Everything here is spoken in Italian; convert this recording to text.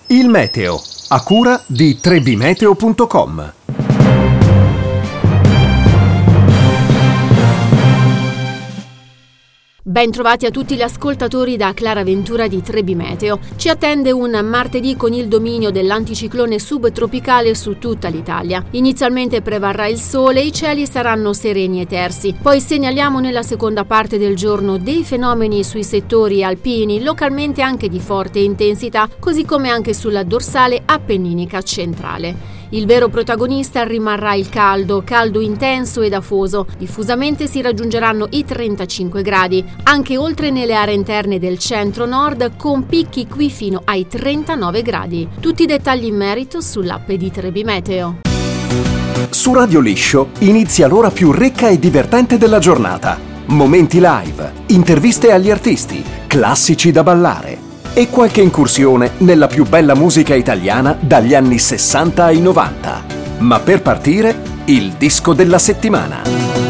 Il meteo, a cura di trebimeteo.com. Ben trovati a tutti gli ascoltatori da Clara Ventura di Trebi Meteo. Ci attende un martedì con il dominio dell'anticiclone subtropicale su tutta l'Italia. Inizialmente prevarrà il sole e i cieli saranno sereni e tersi. Poi segnaliamo nella seconda parte del giorno dei fenomeni sui settori alpini, localmente anche di forte intensità, così come anche sulla dorsale appenninica centrale. Il vero protagonista rimarrà il caldo intenso ed afoso. Diffusamente si raggiungeranno i 35 gradi, anche oltre nelle aree interne del centro-nord, con picchi qui fino ai 39 gradi. Tutti i dettagli in merito sull'app di Trebi Meteo. Su Radio Liscio inizia l'ora più ricca e divertente della giornata. Momenti live, interviste agli artisti, classici da ballare e qualche incursione nella più bella musica italiana dagli anni 60 ai 90. Ma per partire, il disco della settimana.